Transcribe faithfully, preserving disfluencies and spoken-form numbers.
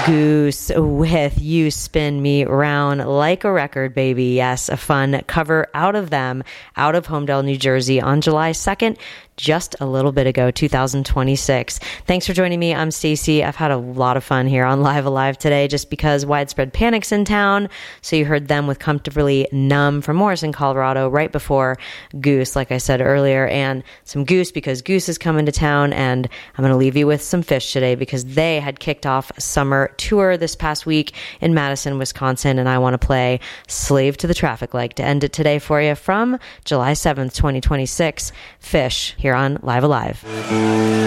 Goose with You Spin Me Round Like a Record, Baby. Yes, a fun cover out of them, out of Homedale, New Jersey on July second, just a little bit ago, two thousand twenty-six. Thanks for joining me. I'm Stacey. I've had a lot of fun here on Live Alive today just because Widespread Panic's in town. So you heard them with Comfortably Numb from Morrison, Colorado, right before Goose, like I said earlier, and some Goose because Goose is coming to town, and I'm going to leave you with some Fish today because they had kicked off a summer tour this past week in Madison, Wisconsin, and I want to play Slave to the Traffic Light to end it today for you from July seventh, twenty twenty-six. Fish here on Live Alive.